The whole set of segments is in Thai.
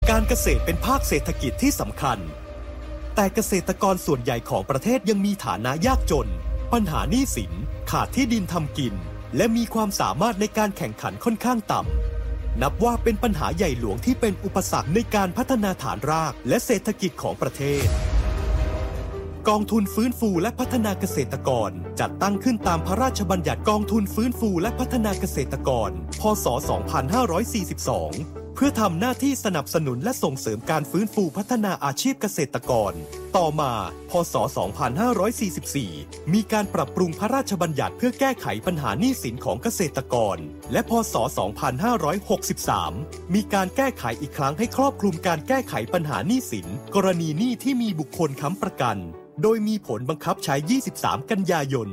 การเกษตรเป็นภาคเศรษฐกิจที่สำคัญแต่เกษตรกรส่วนใหญ่ของประเทศยังมีฐานะยากจนปัญหาหนี้สินขาดที่ดินทำกินและมีความสามารถในการแข่งขันค่อนข้างต่ำนับว่าเป็นปัญหาใหญ่หลวงที่เป็นอุปสรรคในการพัฒนาฐานรากและเศรษฐกิจของประเทศกองทุนฟื้นฟูและพัฒนาเกษตรกรจัดตั้งขึ้นตามพระราชบัญญัติกองทุนฟื้นฟูและพัฒนาเกษตรกรพ.ศ. 2542เพื่อทำหน้าที่สนับสนุนและส่งเสริมการฟื้นฟูพัฒนาอาชีพเกษตรกรต่อมาพ.ศ. 2544มีการปรับปรุงพระราชบัญญัติเพื่อแก้ไขปัญหาหนี้สินของเกษตรกรและพ.ศ. 2563มีการแก้ไขอีกครั้งให้ครอบคลุมการแก้ไขปัญหาหนี้สินกรณีหนี้ที่มีบุคคลค้ำประกันโดยมีผลบังคับใช้23กันยายน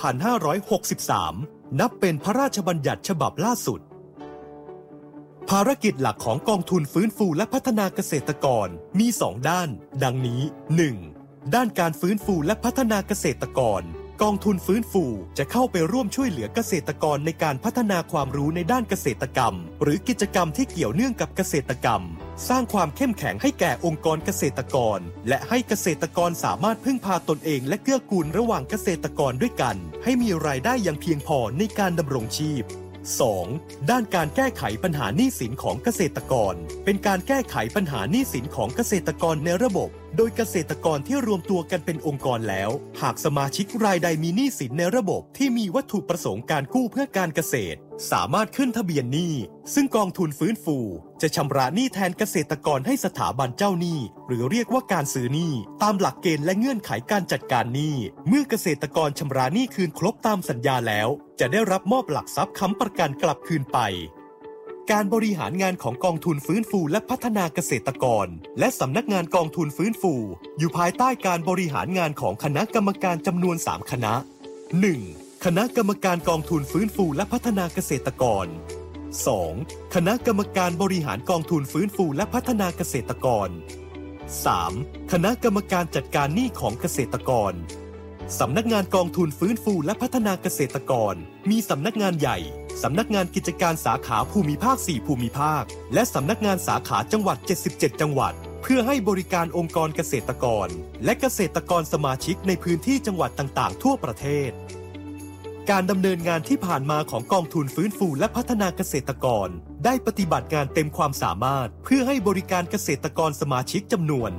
2563นับเป็นพระราชบัญญัติฉบับล่าสุดภารกิจหลักของกองทุนฟื้นฟูและพัฒนาเกษตรกรมี2ด้านดังนี้ 1. ด้านการฟื้นฟูและพัฒนาเกษตรกรกองทุนฟื้นฟูจะเข้าไปร่วมช่วยเหลือเกษตรกรในการพัฒนาความรู้ในด้านเกษตรกรรมหรือกิจกรรมที่เกี่ยวเนื่องกับเกษตรกรรมสร้างความเข้มแข็งให้แก่องค์กรเกษตรกรและให้เกษตรกรสามารถพึ่งพาตนเองและเกื้อกูลระหว่างเกษตรกรด้วยกันให้มีรายได้อย่างเพียงพอในการดำรงชีพ 2. ด้านการแก้ไขปัญหาหนี้สินของเกษตรกรเป็นการแก้ไขปัญหาหนี้สินของเกษตรกรในระบบโดยเกษตรกรที่รวมตัวกันเป็นองค์กรแล้วหากสมาชิกรายใดมีหนี้สินในระบบที่มีวัตถุประสงค์การกู้เพื่อการเกษตรสามารถขึ้นทะเบียนหนี้ซึ่งกองทุนฟื้นฟูจะชำระหนี้แทนเกษตรกรให้สถาบันเจ้าหนี้หรือเรียกว่าการซื้อหนี้ตามหลักเกณฑ์และเงื่อนไขการจัดการหนี้เมื่อเกษตรกรชำระหนี้คืนครบตามสัญญาแล้วจะได้รับมอบหลักทรัพย์ค้ำประกันกลับคืนไปการบริหารงานของกองทุนฟื้นฟูและพัฒนาเกษตรกรและสำนักงานกองทุนฟื้นฟูอยู่ภายใต้การบริหารงานของคณะกรรมการจำนวน3คณะ 1. คณะกรรมการกองทุนฟื้นฟูและพัฒนาเกษตรกร 2. คณะกรรมการบริหารกองทุนฟื้นฟูและพัฒนาเกษตรกร 3. คณะกรรมการจัดการหนี้ของเกษตรกรสำนักงานกองทุนฟื้นฟูและพัฒนาเกษตรกรมีสำนักงานใหญ่สำนักงานกิจการสาขาภูมิภาค4ภูมิภาคและสำนักงานสาขาจังหวัด77จังหวัดเพื่อให้บริการองค์กรเกษตรกรและเกษตรกรสมาชิกในพื้นที่จังหวัดต่างๆทั่วประเทศการดำเนินงานที่ผ่านมาของกองทุนฟื้นฟูและพัฒนาเกษตรกรได้ปฏิบัติงานเต็มความสามารถเพื่อให้บริการเกษตรกรสมาชิกจำนวน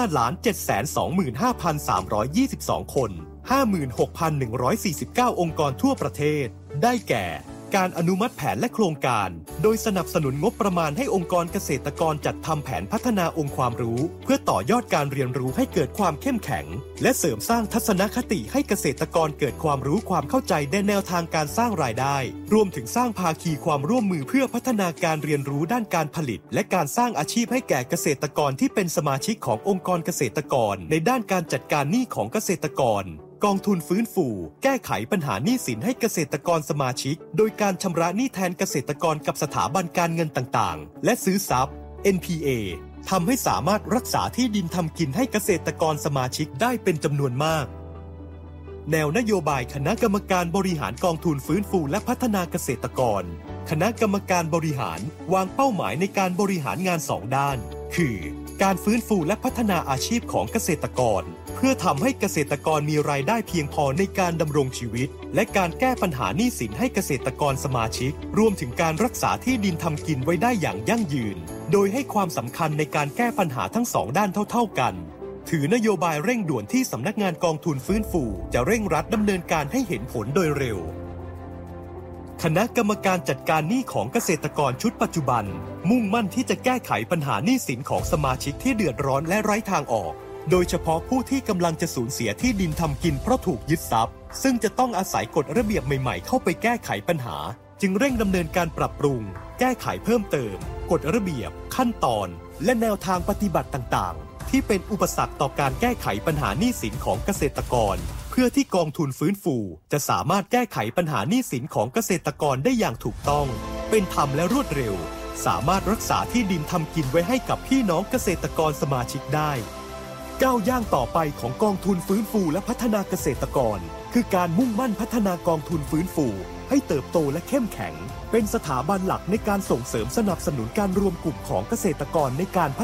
5,725,322 คน 56,149 องค์กรทั่วประเทศได้แก่การอนุมัติแผนและโครงการโดยสนับสนุนงบประมาณให้องค์กรเกษตรกรจัดทำแผนพัฒนาองค์ความรู้เพื่อต่อยอดการเรียนรู้ให้เกิดความเข้มแข็งและเสริมสร้างทัศนคติให้เกษตรกรเกิดความรู้ความเข้าใจในแนวทางการสร้างรายได้รวมถึงสร้างภาคีความร่วมมือเพื่อพัฒนาการเรียนรู้ด้านการผลิตและการสร้างอาชีพให้แก่เกษตรกรที่เป็นสมาชิกขององค์กรเกษตรกรในด้านการจัดการหนี้ของเกษตรกรกองทุนฟื้นฟูแก้ไขปัญหาหนี้สินให้เกษตรกรสมาชิกโดยการชำระหนี้แทนเกษตรกรกับสถาบันการเงินต่างๆและซื้อทรัพย์ NPA ทำให้สามารถรักษาที่ดินทำกินให้เกษตรกรสมาชิกได้เป็นจำนวนมากแนวนโยบายคณะกรรมการบริหารกองทุนฟื้นฟูและพัฒนาเกษตรกรคณะกรรมการบริหารวางเป้าหมายในการบริหารงาน2ด้านคือการฟื้นฟูและพัฒนาอาชีพของเกษตรกรเพื่อทำให้เกษตรกรมีรายได้เพียงพอในการดำรงชีวิตและการแก้ปัญหาหนี้สินให้เกษตรกรสมาชิกรวมถึงการรักษาที่ดินทำกินไว้ได้อย่างยั่งยืนโดยให้ความสำคัญในการแก้ปัญหาทั้ง2ด้านเท่าๆกันถือนโยบายเร่งด่วนที่สำนักงานกองทุนฟื้นฟูจะเร่งรัดดำเนินการให้เห็นผลโดยเร็วคณะกรรมการจัดการหนี้ของเกษตรกรชุดปัจจุบันมุ่งมั่นที่จะแก้ไขปัญหาหนี้สินของสมาชิกที่เดือดร้อนและไร้ทางออกโดยเฉพาะผู้ที่กำลังจะสูญเสียที่ดินทำกินเพราะถูกยึดทรัพย์ซึ่งจะต้องอาศัยกฎระเบียบใหม่ๆเข้าไปแก้ไขปัญหาจึงเร่งดำเนินการปรับปรุงแก้ไขเพิ่มเติมกฎระเบียบขั้นตอนและแนวทางปฏิบัติต่างๆที่เป็นอุปสรรคต่อการแก้ไขปัญหาหนี้สินของเกษตรกรเพื่อที่กองทุนฟื้นฟูจะสามารถแก้ไขปัญหาหนี้สินของเกษตรกรได้อย่างถูกต้องเป็นธรรมและรวดเร็วสามารถรักษาที่ดินทำกินไว้ให้กับพี่น้องเกษตรกรสมาชิกได้ก้าวย่างต่อไปของกองทุนฟื้นฟูและพัฒนาเกษตรกรคือการมุ่งมั่นพัฒนากองทุนฟื้นฟูให้เติบโตและเข้มแข็งเป็นสถาบันหลักในการส่งเสริมสนับสนุนการรวมกลุ่มของเกษตรกรในการ